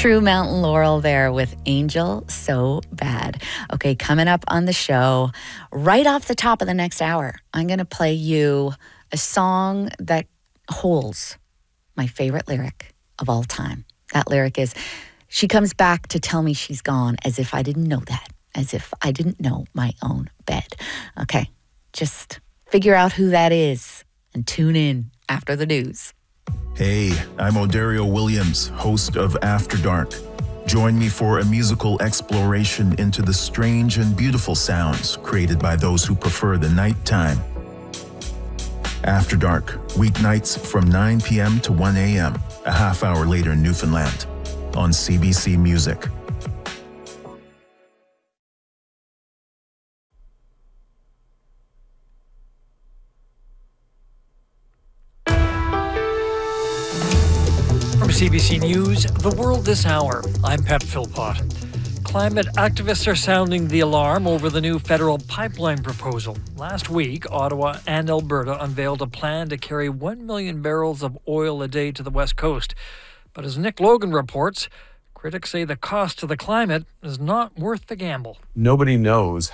True Mountain Laurel there with Angel So Bad. Okay, coming up on the show, right off the top of the next hour, I'm going to play you a song that holds my favorite lyric of all time. That lyric is, "She comes back to tell me she's gone, as if I didn't know that, as if I didn't know my own bed." Okay, just figure out who that is and tune in after the news. Hey, I'm Odario Williams, host of After Dark. Join me for a musical exploration into the strange and beautiful sounds created by those who prefer the nighttime. After Dark, weeknights from 9 p.m. to 1 a.m., a half hour later in Newfoundland, on CBC Music. From CBC News, The World This Hour, I'm Pep Philpott. Climate activists are sounding the alarm over the new federal pipeline proposal. Last week, Ottawa and Alberta unveiled a plan to carry 1 million barrels of oil a day to the West Coast. But as Nick Logan reports, critics say the cost to the climate is not worth the gamble. Nobody knows